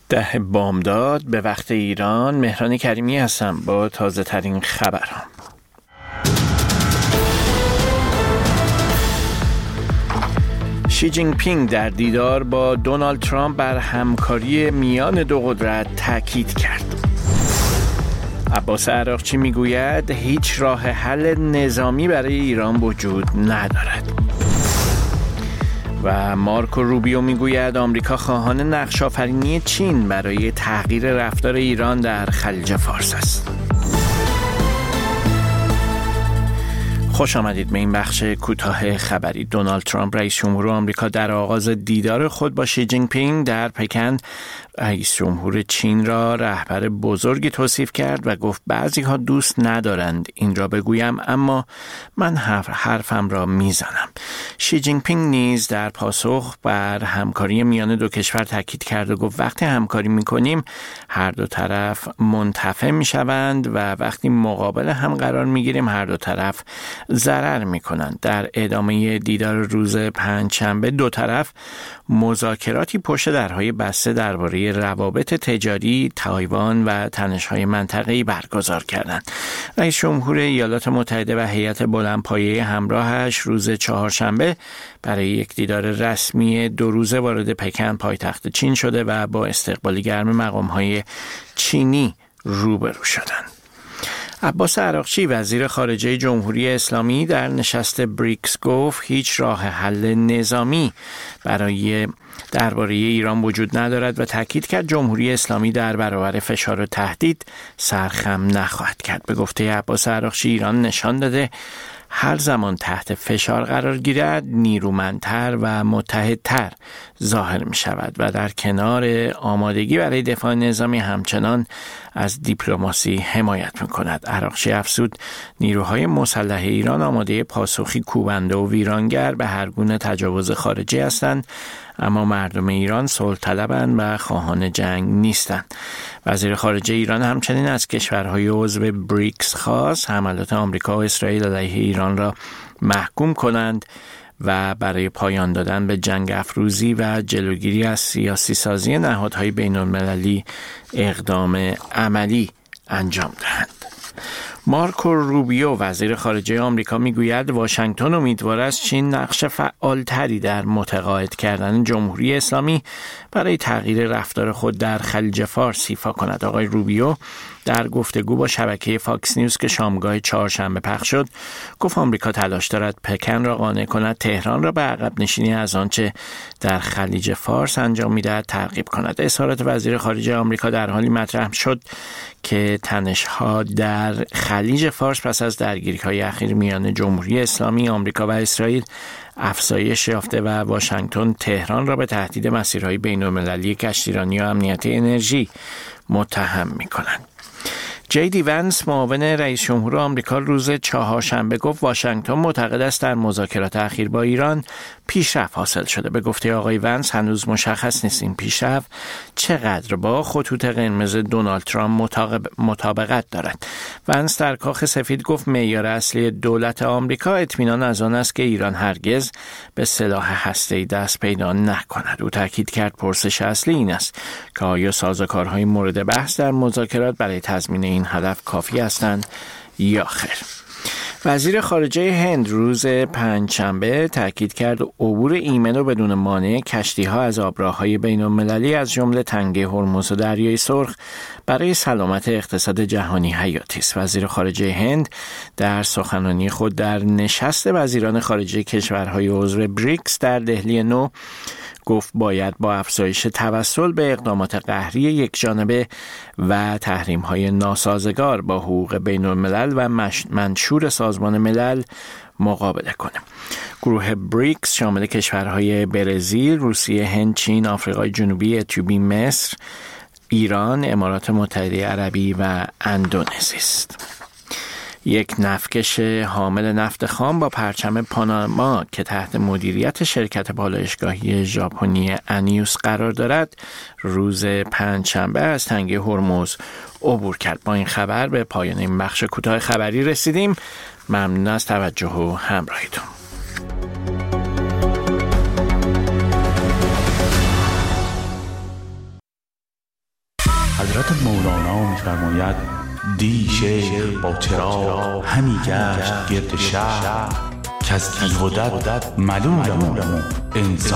ده بامداد به وقت ایران. مهران کریمی هستم با تازه ترین خبرها. شی جین پینگ در دیدار با دونالد ترامپ بر همکاری میان دو قدرت تاکید کرد. عباس عراقچی میگوید هیچ راه حل نظامی برای ایران وجود ندارد. و مارکو روبیو میگوید آمریکا خواهان نقش آفرینی چین برای تغییر رفتار ایران در خلیج فارس است. خوش آمدید به این بخش کوتاه خبری. دونالد ترامپ رئیس جمهور آمریکا در آغاز دیدار خود با شی جین پینگ در پکن رئیس جمهور چین را رهبر بزرگی توصیف کرد و گفت بعضی ها دوست ندارند این را بگویم اما من حرفم را میزنم. شی جین پینگ نیز در پاسخ بر همکاری میان دو کشور تاکید کرد و گفت وقتی همکاری میکنیم هر دو طرف منتفع میشوند و وقتی مقابل هم قرار میگیریم هر دو طرف ضرر میکنند. در ادامه دیدار روز پنجشنبه دو طرف مذاکراتی پشت درهای بسته درباره روابط تجاری تایوان و تنش‌های منطقه‌ای برگزار کردند. رئیس جمهور ایالات متحده و هیئت بلندپایه همراهش روز چهارشنبه برای یک دیدار رسمی 2 روزه وارد پکن پایتخت چین شده و با استقبال گرم مقام‌های چینی روبرو شدند. عباس عراقچی وزیر خارجه جمهوری اسلامی در نشست بریکس گفت هیچ راه حل نظامی درباره ایران وجود ندارد و تاکید کرد جمهوری اسلامی در برابر فشار و تهدید سرخم نخواهد کرد. به گفته عباس عراقچی ایران نشان داده هر زمان تحت فشار قرار گیرد نیرومندتر و متحدتر ظاهر می شود و در کنار آمادگی برای دفاع نظامی همچنان از دیپلماسی حمایت می کند. عراقچی افزود نیروهای مسلح ایران آماده پاسخی کوبنده و ویرانگر به هر گونه تجاوز خارجی هستند اما مردم ایران صلح طلبند و خواهان جنگ نیستند. وزیر خارجه ایران همچنین از کشورهای عضو بریکس خواست حملات آمریکا و اسرائیل علیه ایران را محکوم کنند و برای پایان دادن به جنگ افروزی و جلوگیری از سیاسی سازی نهادهای بین‌المللی اقدام عملی انجام دهند. مارکو روبیو وزیر خارجه آمریکا میگوید واشنگتن امیدوار است چین نقش فعالتری در متقاعد کردن جمهوری اسلامی برای تغییر رفتار خود در خلیج فارس ایفا کند. آقای روبیو در گفتگو با شبکه فاکس نیوز که شامگاه چهارشنبه پخش شد گفت آمریکا تلاش دارد پکن را قانع کند تهران را به عقب نشینی از آنچه در خلیج فارس انجام می‌دهد ترغیب کند. اظهارات وزیر خارجه آمریکا در حالی مطرح شد که تنش‌ها در خلیج فارس پس از درگیری‌های اخیر میان جمهوری اسلامی آمریکا و اسرائیل افزایش یافته و واشنگتن تهران را به تهدید مسیرهای بین‌المللی کشتیرانی و امنیت انرژی متهم می‌کنند. جی دی ونس معاون رئیس جمهور آمریکا روز چهارشنبه گفت واشنگتن معتقد است در مذاکرات اخیر با ایران پیشرفت حاصل شده. به گفته آقای ونس هنوز مشخص نیست این پیشرفت چقدر با خطوط قرمز دونالد ترامپ مطابقت دارد. ونس در کاخ سفید گفت معیار اصلی دولت آمریکا اطمینان از آن است که ایران هرگز به سلاح هسته‌ای دست پیدا نکند. او تاکید کرد پرسش اصلی این است که آیا سازوکارهای مورد بحث در مذاکرات برای تضمین این هدف کافی هستند یا خیر. وزیر خارجه هند روز پنجشنبه تاکید کرد عبور ایمن و بدون مانع کشتی‌ها از آبراه‌های بین‌المللی از جمله تنگه هرمز و دریای سرخ برای سلامت اقتصاد جهانی حیاتی است. وزیر خارجه هند در سخنرانی خود در نشست وزیران خارجه کشورهای عضو بریکس در دهلی نو گفت باید با افزایش توسل به اقدامات قهری یکجانبه و تحریم‌های ناسازگار با حقوق بین‌الملل و منشور سازمان ملل مقابله کنیم. گروه بریکس شامل کشورهای برزیل، روسیه، هند، چین، آفریقای جنوبی، اتیوپی، مصر، ایران، امارات متحده عربی و اندونزی است. یک نفتکش حامل نفت خام با پرچم پاناما که تحت مدیریت شرکت پالایشگاهی ژاپنی انیوس قرار دارد روز پنجشنبه از تنگه هرمز عبور کرد. با این خبر به پایان این بخش کوتاه خبری رسیدیم. ممنون از توجه و همراهیتون. حضرت مولانا می‌فرماید دی شیخ با چراغ همی گشت گرد شهر که از تیغ و دد ملولم انسان